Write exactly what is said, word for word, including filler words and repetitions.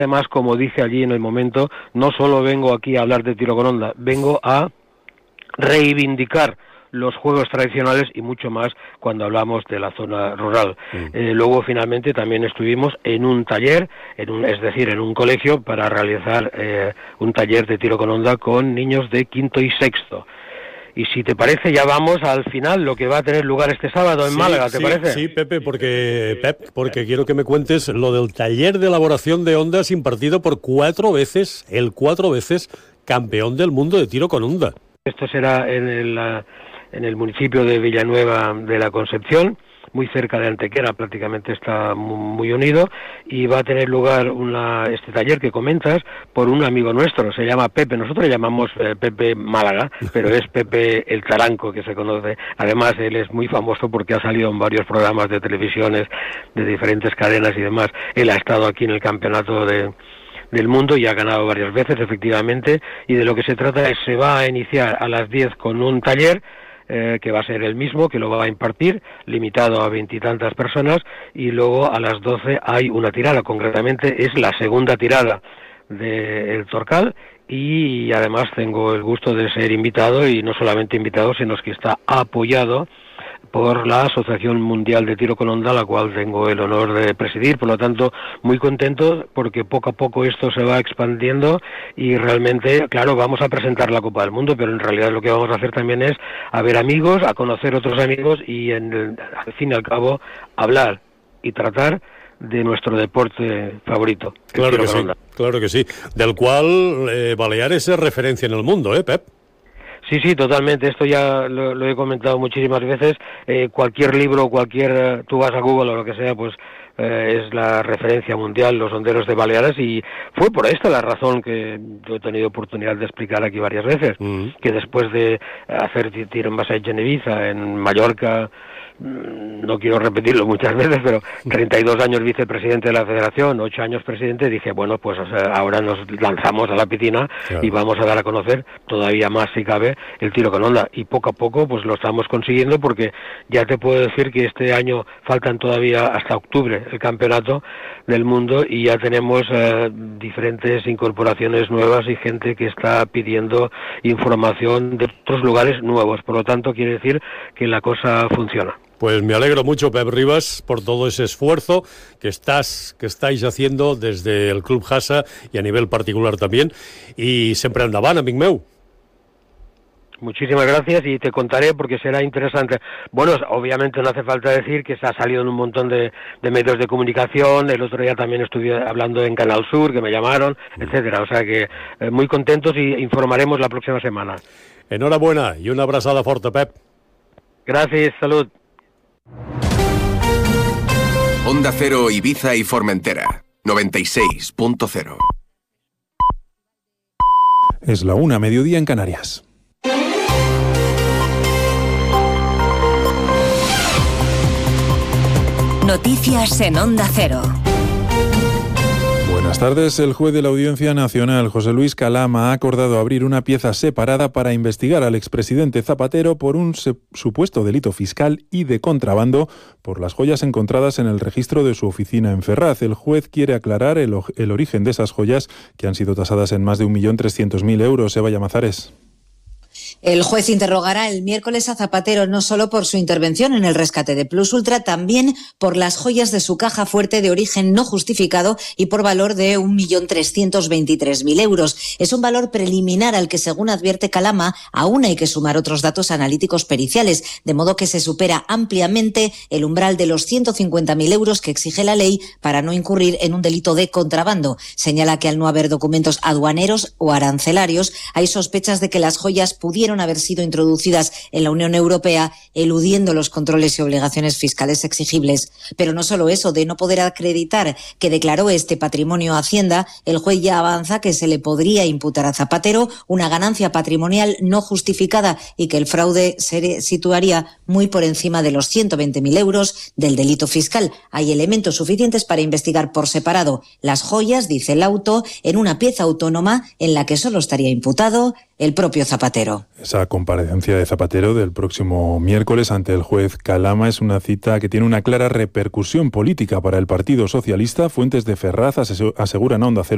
Además, como dice allí en el momento, no solo vengo aquí a hablar de tiro con onda, vengo a reivindicar los juegos tradicionales y mucho más cuando hablamos de la zona rural. Mm. Eh, luego, finalmente, también estuvimos en un taller, en un, es decir, en un colegio, para realizar eh, un taller de tiro con onda con niños de quinto y sexto. Y si te parece, ya vamos al final, lo que va a tener lugar este sábado en sí, Málaga, ¿te sí, parece? Sí, Pepe, porque Pep, porque quiero que me cuentes lo del taller de elaboración de ondas impartido por cuatro veces, el cuatro veces campeón del mundo de tiro con onda. Esto será en el, en el municipio de Villanueva de la Concepción, muy cerca de Antequera, prácticamente está muy unido, y va a tener lugar una, este taller que comentas por un amigo nuestro, se llama Pepe, nosotros le llamamos eh, Pepe Málaga, pero es Pepe el Taranco, que se conoce. Además, él es muy famoso porque ha salido en varios programas de televisiones de diferentes cadenas y demás. Él ha estado aquí en el campeonato de del mundo y ha ganado varias veces, efectivamente, y de lo que se trata es, se va a iniciar a las diez con un taller eh, que va a ser el mismo, que lo va a impartir, limitado a veintitantas personas, y luego a las doce hay una tirada, concretamente es la segunda tirada del Torcal, y además tengo el gusto de ser invitado, y no solamente invitado, sino que está apoyado por la Asociación Mundial de Tiro con Onda, la cual tengo el honor de presidir. Por lo tanto, muy contento porque poco a poco esto se va expandiendo y realmente, claro, vamos a presentar la Copa del Mundo, pero en realidad lo que vamos a hacer también es a ver amigos, a conocer otros amigos y, en el, al fin y al cabo, hablar y tratar de nuestro deporte favorito. Claro que sí, onda. claro que sí. Del cual eh, Baleares es referencia en el mundo, ¿eh, Pep? Sí, sí, totalmente. Esto ya lo, lo he comentado muchísimas veces. Eh, cualquier libro, cualquier, tú vas a Google o lo que sea, pues eh, es la referencia mundial, los honderos de Baleares, y fue por esta la razón que yo he tenido oportunidad de explicar aquí varias veces, mm. que después de hacer tiro en base en Ibiza, en Mallorca, no quiero repetirlo muchas veces, pero treinta y dos años vicepresidente de la Federación, ocho años presidente, dije, bueno, pues o sea, ahora nos lanzamos a la piscina claro. y vamos a dar a conocer todavía más, si cabe, el tiro con onda. Y poco a poco, pues lo estamos consiguiendo, porque ya te puedo decir que este año faltan todavía hasta octubre el campeonato del mundo y ya tenemos eh, diferentes incorporaciones nuevas y gente que está pidiendo información de otros lugares nuevos. Por lo tanto, quiere decir que la cosa funciona. Pues me alegro mucho, Pep Ribas, por todo ese esfuerzo que estás, que estáis haciendo desde el Club Hasa y a nivel particular también. Y siempre endavant, amic meu. Muchísimas gracias y te contaré porque será interesante. Bueno, obviamente no hace falta decir que se ha salido en un montón de, de medios de comunicación. El otro día también estuve hablando en Canal Sur, que me llamaron, etcétera. O sea que eh, muy contentos y informaremos la próxima semana. Enhorabuena y una abrazada fuerte, Pep. Gracias, salud. Onda Cero, Ibiza y Formentera, noventa y seis punto cero. Es la una, mediodía en Canarias. Noticias en Onda Cero. Buenas tardes. El juez de la Audiencia Nacional, José Luis Calama, ha acordado abrir una pieza separada para investigar al expresidente Zapatero por un se- supuesto delito fiscal y de contrabando por las joyas encontradas en el registro de su oficina en Ferraz. El juez quiere aclarar el, o- el origen de esas joyas, que han sido tasadas en más de un millón trescientos mil euros. Eva Llamazares. El juez interrogará el miércoles a Zapatero no solo por su intervención en el rescate de Plus Ultra, también por las joyas de su caja fuerte de origen no justificado y por valor de un millón trescientos veintitrés mil euros. Es un valor preliminar al que, según advierte Calama, aún hay que sumar otros datos analíticos periciales, de modo que se supera ampliamente el umbral de los ciento cincuenta mil euros que exige la ley para no incurrir en un delito de contrabando. Señala que al no haber documentos aduaneros o arancelarios, hay sospechas de que las joyas pudieron haber sido introducidas en la Unión Europea eludiendo los controles y obligaciones fiscales exigibles. Pero no solo eso, de no poder acreditar que declaró este patrimonio a Hacienda, el juez ya avanza que se le podría imputar a Zapatero una ganancia patrimonial no justificada y que el fraude se situaría muy por encima de los ciento veinte mil euros del delito fiscal. Hay elementos suficientes para investigar por separado las joyas, dice el auto, en una pieza autónoma en la que solo estaría imputado el propio Zapatero. Esa comparecencia de Zapatero del próximo miércoles ante el juez Calama es una cita que tiene una clara repercusión política para el Partido Socialista. Fuentes de Ferraz aseguran a Onda Cero